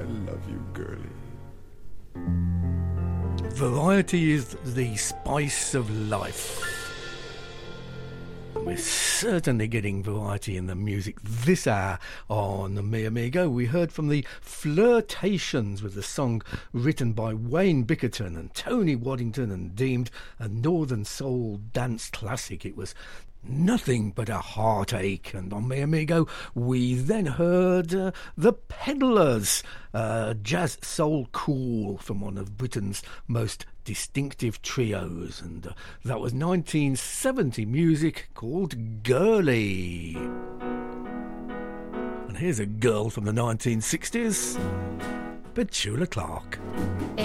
love you, girlie. Variety is the spice of life. We're certainly getting variety in the music this hour on Mi Amigo. We heard from the Flirtations with the song written by Wayne Bickerton and Tony Waddington and deemed a Northern Soul dance classic. It was Nothing But a Heartache. And on Mi Amigo we then heard The Peddlers, jazz soul cool from one of Britain's most distinctive trios, and that was 1970 music called Girlie. And here's a girl from the 1960s, Petula Clark.